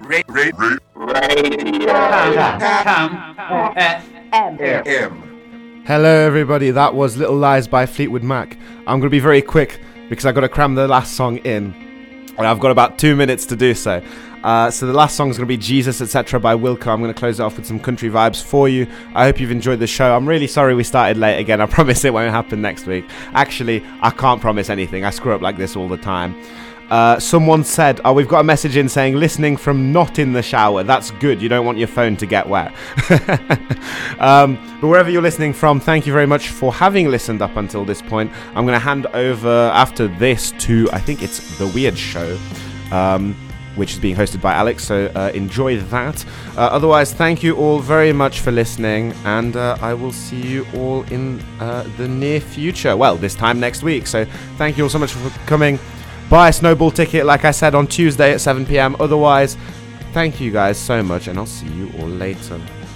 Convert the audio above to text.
Hello everybody, that was Little Lies by Fleetwood Mac. I'm going to be very quick because I've got to cram the last song in. And I've got about 2 minutes to do so. So the last song is going to be Jesus, Etc. by Wilco. I'm going to close it off with some country vibes for you. I hope you've enjoyed the show. I'm really sorry we started late again. I promise it won't happen next week. Actually, I can't promise anything. I screw up like this all the time. Someone said, we've got a message in saying, listening from not in the shower. That's good. You don't want your phone to get wet. But wherever you're listening from, thank you very much for having listened up until this point. I'm going to hand over after this to, I think it's The Weird Show, which is being hosted by Alex, so enjoy that. Otherwise, thank you all very much for listening, and I will see you all in the near future. Well, this time next week, so thank you all so much for coming. Buy a Snowball ticket, like I said, on Tuesday at 7 p.m. Otherwise, thank you guys so much, and I'll see you all later.